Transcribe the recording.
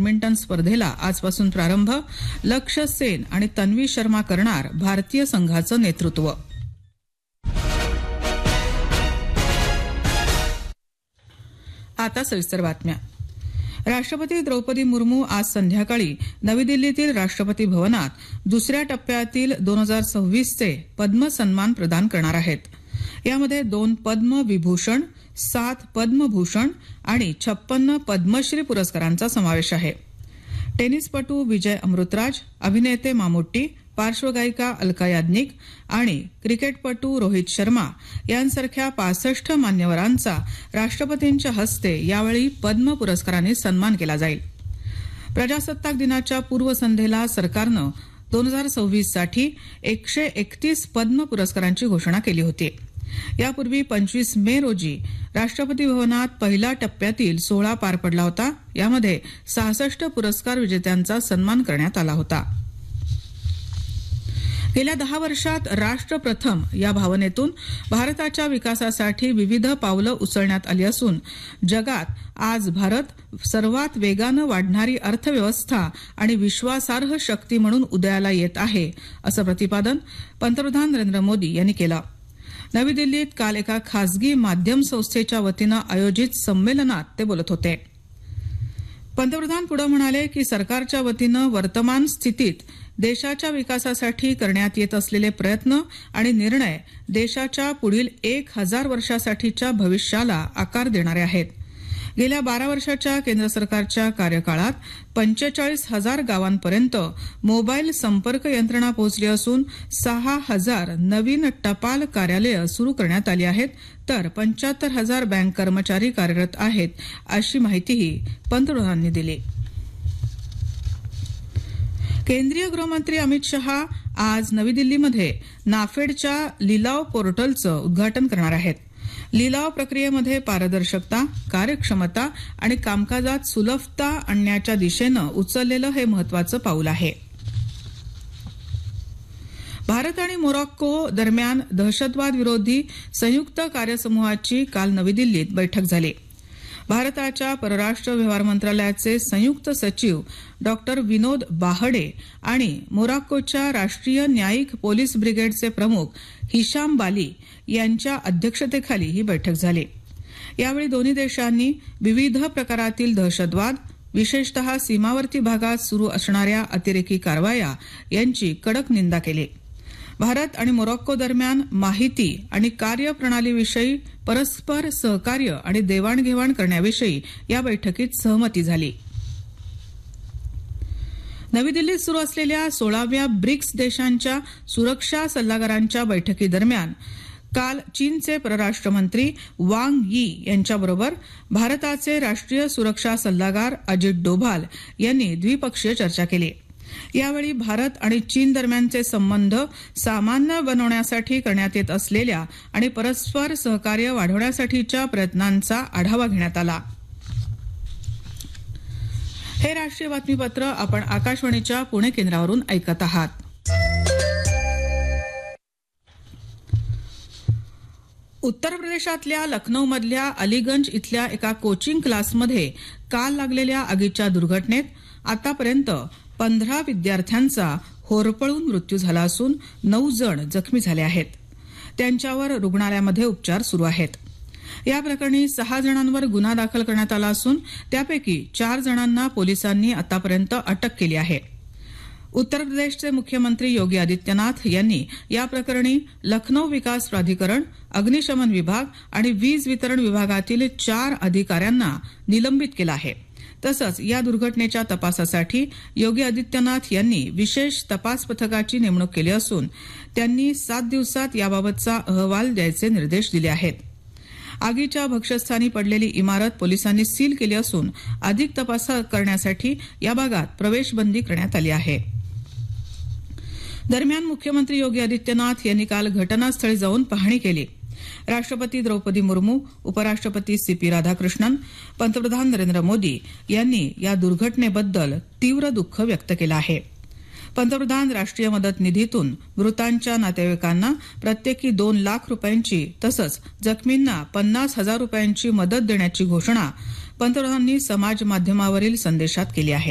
Badminton स्पर्धेला आजपासून प्रारंभ. लक्ष्य सेन आणि तन्वी शर्मा करणार भारतीय संघाचं नेतृत्व. आता सविस्तर बातम्या. राष्ट्रपती द्रौपदी मुर्मू आज संध्याकाळी नवी दिल्लीतील राष्ट्रपती भवनात दुसऱ्या टप्प्यातील 2026 चे पद्म सन्मान प्रदान करणार आहेत. यामध्ये 2 पद्म विभूषण, 7 पद्मभूषण आणि 56 पद्मश्री पुरस्कारांचा समावेश आहे. टेनिसपटू विजय अमृतराज, अभिनेते मामुट्टी, पार्श्वगायिका अलका याज्ञिक आणि क्रिकेटपटू रोहित शर्मा यांसारख्या 65 मान्यवरांचा राष्ट्रपतींच्या हस्ते यावेळी पद्म पुरस्कारांनी सन्मान केला जाईल. प्रजासत्ताक दिनाच्या पूर्वसंध्येला सरकारनं 2026 साठी 131 पद्म पुरस्कारांची घोषणा केली होती. यापूर्वी 25 मे रोजी राष्ट्रपती भवनात पहिल्या टप्प्यातील सोहळा पार पडला होता. यामध्ये 66 पुरस्कार विजेत्यांचा सन्मान करण्यात आला होता. गेल्या 10 वर्षात राष्ट्र प्रथम या भावनेतून भारताच्या विकासासाठी विविध पावलं उचलण्यात आली असून जगात आज भारत सर्वात वेगानं वाढणारी अर्थव्यवस्था आणि विश्वासार्ह शक्ती म्हणून उदयाला येत आहे, असं प्रतिपादन पंतप्रधान नरेंद्र मोदी यांनी केलं. नवी दिल्लीत काल एका खासगी माध्यम संस्थेच्या वतीनं आयोजित संमेलनात ते बोलत होते. पंतप्रधान पुढे म्हणाले की सरकारच्या वतीनं वर्तमान स्थितीत देशाच्या विकासासाठी करण्यात येत असलेले प्रयत्न आणि निर्णय देशाच्या पुढील 1000 वर्षासाठीच्या भविष्याला आकार देणारे आहेत. गेल्या 12 वर्षाच्या केंद्र सरकारच्या कार्यकाळात 45,000 गावांपर्यंत मोबाईल संपर्क यंत्रणा पोहोचली असून 6,000 नवीन टपाल कार्यालयं सुरू करण्यात आली आहेत, तर 75,000 बँक कर्मचारी कार्यरत आहेत, अशी माहितीही पंतप्रधानांनी दिली. केंद्रीय गृहमंत्री अमित शहा आज नवी दिल्लीमध्ये नाफेडच्या लिलाव पोर्टलचं उद्घाटन करणार आहेत. लिलाव प्रक्रियेमध्ये पारदर्शकता, कार्यक्षमता आणि कामकाजात सुलभता आणण्याच्या दिशेनं उचललेलं हे महत्वाचं पाऊल आहे. भारत आणि मोरॉक्को दरम्यान दहशतवाद विरोधी संयुक्त कार्यसमूहाची काल नवी दिल्लीत बैठक झाली. भारताच्या परराष्ट्र व्यवहार मंत्रालयाचे संयुक्त सचिव डॉक्टर विनोद बाहडे आणि मोरॉक्कोच्या राष्ट्रीय न्यायिक पोलीस ब्रिगेडचे प्रमुख हिशाम बाली यांच्या अध्यक्षतेखाली ही बैठक झाली. यावेळी दोन्ही देशांनी विविध प्रकारातील दहशतवाद, विशेषतः सीमावर्ती भागात सुरू असणाऱ्या अतिरेकी कारवाया यांची कडक निंदा केली. भारत आणि मोरॉक्को दरम्यान माहिती आणि कार्यप्रणालीविषयी परस्पर सहकार्य आणि देवाणघेवाण करण्याविषयी या बैठकीत सहमती झाली. नवी दिल्लीत सुरू असलेल्या 16व्या ब्रिक्स देशांच्या सुरक्षा सल्लागारांच्या बैठकीदरम्यान काल चीनचे परराष्ट्र मंत्री वांग यी यांच्याबरोबर भारताचे राष्ट्रीय सुरक्षा सल्लागार अजित डोभाल यांनी द्विपक्षीय चर्चा केली. यावेळी भारत आणि चीन दरम्यानचे संबंध सामान्य बनवण्यासाठी करण्यात येत असलेल्या आणि परस्पर सहकार्य वाढवण्यासाठीच्या प्रयत्नांचा आढावा घेण्यात आला. हे राष्ट्रीय बातमीपत्र आपण आकाशवाणीच्या पुणे केंद्रावरून ऐकत आहात. उत्तर प्रदेशातल्या लखनौमधल्या अलीगंज इथल्या एका कोचिंग क्लासमध्ये काल लागलेल्या आगीच्या दुर्घटनेत आतापर्यंत 15 विद्यार्थ्यांचा होरपळून मृत्यू झाला असून 9 जण जखमी झाले आहेत. त्यांच्यावर रुग्णालयामध्ये उपचार सुरू आहेत. या प्रकरणी 6 जणांवर गुन्हा दाखल करण्यात आला असून त्यापैकी 4 जणांना पोलिसांनी आतापर्यंत अटक केली आहे. उत्तर प्रदेशचे मुख्यमंत्री योगी आदित्यनाथ यांनी या प्रकरणी लखनौ विकास प्राधिकरण, अग्निशमन विभाग आणि वीज वितरण विभागातील 4 अधिकाऱ्यांना निलंबित केलं आहे. तसंच या दुर्घटनेच्या तपासासाठी योगी आदित्यनाथ यांनी विशेष तपास पथकाची नेमणूक केली असून त्यांनी 7 दिवसात याबाबतचा अहवाल द्यायचे निर्देश दिले आहेत. आगीच्या भक्ष्यस्थानी पडलेली इमारत पोलिसांनी सील केली असून अधिक तपास करण्यासाठी या भागात प्रवेशबंदी करण्यात आली आहे. दरम्यान मुख्यमंत्री योगी आदित्यनाथ यांनी काल घटनास्थळी जाऊन पाहणी केली. राष्ट्रपती द्रौपदी मुर्मू, उपराष्ट्रपती सीपी राधाकृष्णन, पंतप्रधान नरेंद्र मोदी यांनी या दुर्घटनेबद्दल तीव्र दुःख व्यक्त केलं आहे. पंतप्रधान राष्ट्रीय मदत निधीतून मृतांच्या नातेवाईकांना प्रत्येकी 2 लाख रुपयांची तसंच जखमींना 50,000 रुपयांची मदत देण्याची घोषणा पंतप्रधानांनी समाज माध्यमावरील संदेशात केली आहे.